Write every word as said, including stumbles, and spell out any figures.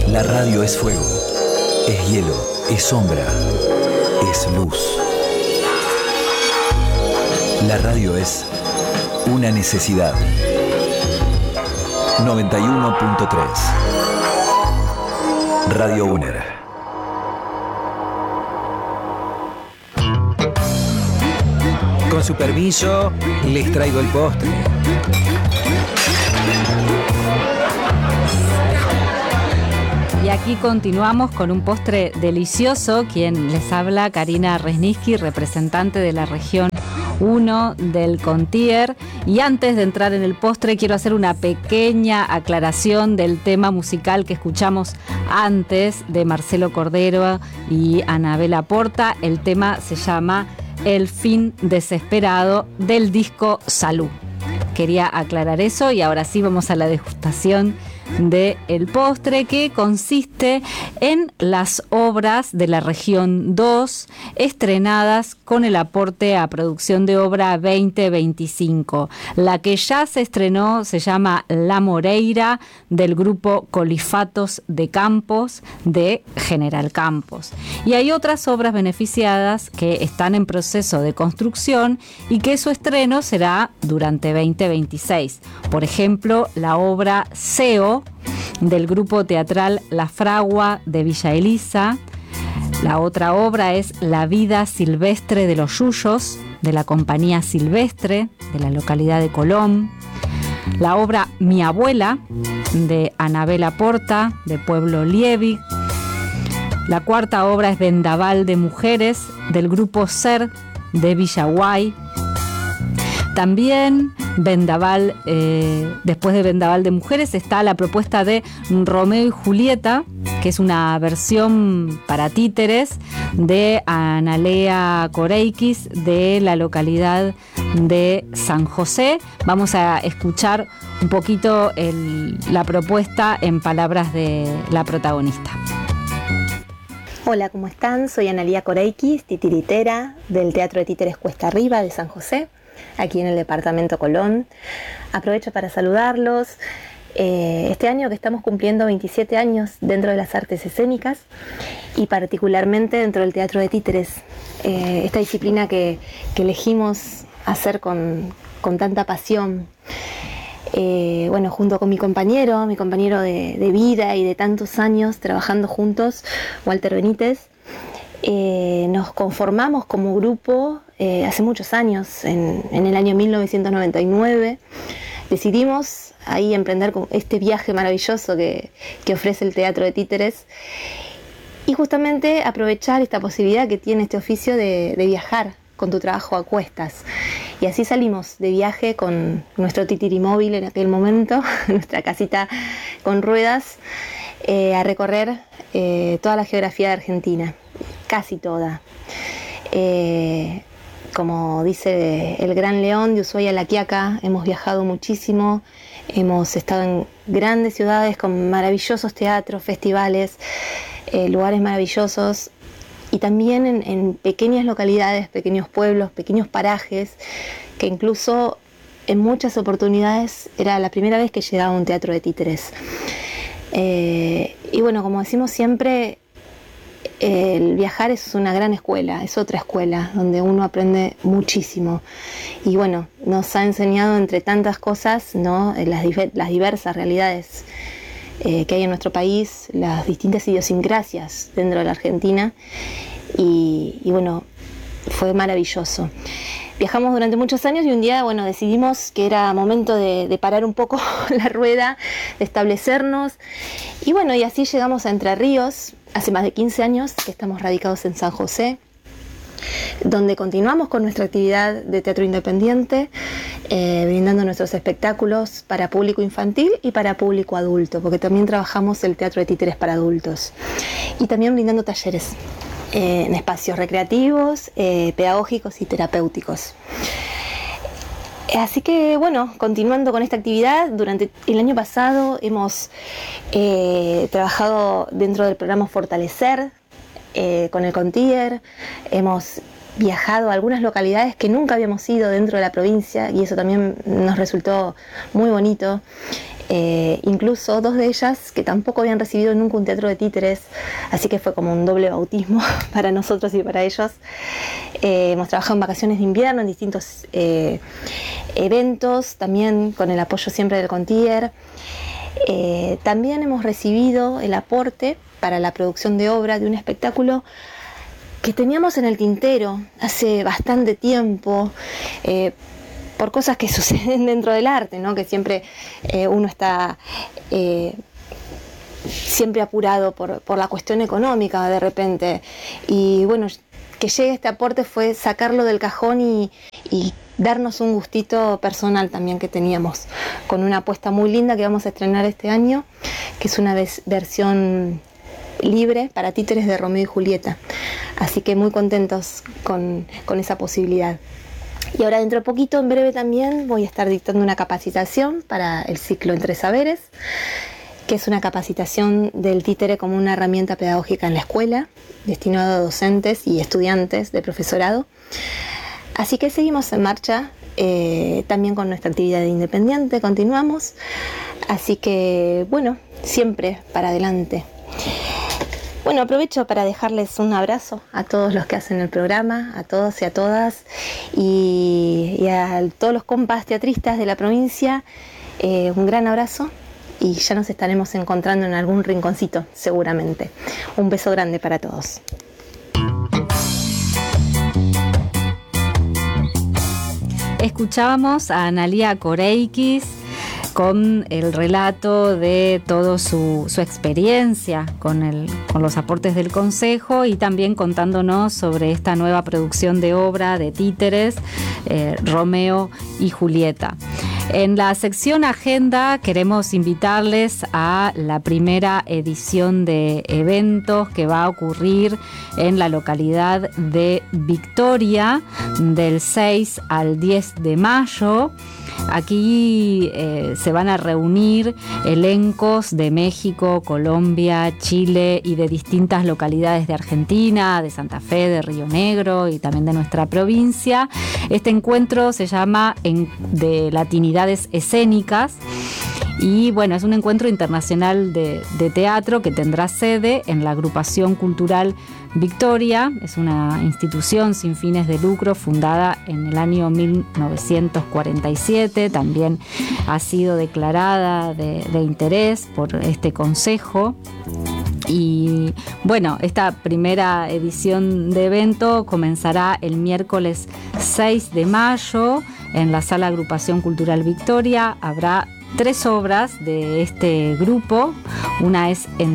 La radio es fuego, es hielo, es sombra, es luz. La radio es una necesidad. noventa y uno punto tres. Radio UNER. Con su permiso, les traigo el postre. Y aquí continuamos con un postre delicioso. Quien les habla, Karina Resniski, representante de la región uno del Contier. Y antes de entrar en el postre, quiero hacer una pequeña aclaración del tema musical que escuchamos antes de Marcelo Cordero y Anabela Porta. El tema se llama El fin desesperado, del disco Salud. Quería aclarar eso y ahora sí vamos a la degustación del postre, que consiste en las obras de la región dos estrenadas con el aporte a producción de obra veinte veinticinco. La que ya se estrenó se llama La Moreira, del grupo Colifatos de Campos, de General Campos. Y hay otras obras beneficiadas que están en proceso de construcción y que su estreno será durante veinte veintiséis. Por ejemplo, la obra S E O, del grupo teatral La Fragua de Villa Elisa. La otra obra es La vida silvestre de los Yuyos, de la compañía Silvestre, de la localidad de Colón. La obra Mi abuela, de Anabela Porta, de Pueblo Liebig. La cuarta obra es Vendaval de Mujeres, del grupo Ser, de Villaguay. También Vendaval, eh, después de Vendaval de Mujeres está la propuesta de Romeo y Julieta, que es una versión para títeres de Analea Coreikis, de la localidad de San José. Vamos a escuchar un poquito el, la propuesta en palabras de la protagonista. Hola, ¿cómo están? Soy Analea Coreikis, titiritera del Teatro de Títeres Cuesta Arriba de San José, aquí en el departamento Colón. Aprovecho para saludarlos. Eh, este año que estamos cumpliendo veintisiete años dentro de las artes escénicas y particularmente dentro del teatro de títeres, eh, esta disciplina que, que elegimos hacer con, con tanta pasión. Eh, bueno, junto con mi compañero, mi compañero de, de vida y de tantos años trabajando juntos, Walter Benítez, eh, nos conformamos como grupo eh, hace muchos años, en, en el año mil novecientos noventa y nueve. Decidimos ahí emprender este viaje maravilloso que, que ofrece el teatro de títeres y justamente aprovechar esta posibilidad que tiene este oficio de, de viajar con tu trabajo a cuestas. Y así salimos de viaje con nuestro titirimóvil en aquel momento, nuestra casita con ruedas, eh, a recorrer eh, toda la geografía de Argentina, casi toda. Eh, como dice el Gran León, de Ushuaia a La Quiaca, hemos viajado muchísimo, hemos estado en grandes ciudades con maravillosos teatros, festivales, eh, lugares maravillosos, y también en, en pequeñas localidades, pequeños pueblos, pequeños parajes, que incluso en muchas oportunidades era la primera vez que llegaba a un teatro de títeres. Eh, y bueno, como decimos siempre, el viajar es una gran escuela, es otra escuela donde uno aprende muchísimo. Y bueno, nos ha enseñado entre tantas cosas, ¿no?, las, las diversas realidades Eh, que hay en nuestro país, las distintas idiosincrasias dentro de la Argentina y, y bueno, fue maravilloso. Viajamos durante muchos años y un día, bueno, decidimos que era momento de, de parar un poco la rueda, de establecernos y bueno, y así llegamos a Entre Ríos, hace más de quince años que estamos radicados en San José, donde continuamos con nuestra actividad de teatro independiente, eh, brindando nuestros espectáculos para público infantil y para público adulto, porque también trabajamos el teatro de títeres para adultos, y también brindando talleres eh, en espacios recreativos, eh, pedagógicos y terapéuticos. Así que bueno, continuando con esta actividad, durante el año pasado hemos eh, trabajado dentro del programa Fortalecer, Eh, con el Contier, hemos viajado a algunas localidades que nunca habíamos ido dentro de la provincia y eso también nos resultó muy bonito. eh, incluso dos de ellas que tampoco habían recibido nunca un teatro de títeres, así que fue como un doble bautismo para nosotros y para ellos. Eh, hemos trabajado en vacaciones de invierno, en distintos eh, eventos, también con el apoyo siempre del Contier. Eh, también hemos recibido el aporte para la producción de obra de un espectáculo que teníamos en el tintero hace bastante tiempo, eh, por cosas que suceden dentro del arte, ¿no? Que siempre eh, uno está eh, siempre apurado por, por la cuestión económica de repente. Y bueno, que llegue este aporte fue sacarlo del cajón y, y darnos un gustito personal también que teníamos, con una apuesta muy linda que vamos a estrenar este año, que es una ves- versión libre para títeres de Romeo y Julieta. Así que muy contentos con, con esa posibilidad. Y ahora dentro de poquito, en breve también, voy a estar dictando una capacitación para el ciclo Entre Saberes, que es una capacitación del títere como una herramienta pedagógica en la escuela, destinado a docentes y estudiantes de profesorado. Así que seguimos en marcha, eh, también con nuestra actividad independiente, continuamos. Así que, bueno, siempre para adelante. Bueno, aprovecho para dejarles un abrazo a todos los que hacen el programa, a todos y a todas, y, y a todos los compas teatristas de la provincia, eh, un gran abrazo, y ya nos estaremos encontrando en algún rinconcito, seguramente. Un beso grande para todos. Escuchábamos a Analía Koreikis con el relato de toda su, su experiencia con, el, con los aportes del Consejo, y también contándonos sobre esta nueva producción de obra de títeres, eh, Romeo y Julieta. En la sección Agenda queremos invitarles a la primera edición de eventos que va a ocurrir en la localidad de Victoria del seis al diez de mayo. Aquí eh, se van a reunir elencos de México, Colombia, Chile y de distintas localidades de Argentina, de Santa Fe, de Río Negro y también de nuestra provincia. Este encuentro se llama en, de Latinidades Escénicas. Y bueno, es un encuentro internacional de, de teatro que tendrá sede en la Agrupación Cultural Victoria. Es una institución sin fines de lucro fundada en el año mil novecientos cuarenta y siete. También ha sido declarada de, de interés por este consejo. Y bueno, esta primera edición de evento comenzará el miércoles seis de mayo en la Sala Agrupación Cultural Victoria. Habrá tres obras de este grupo. Una es en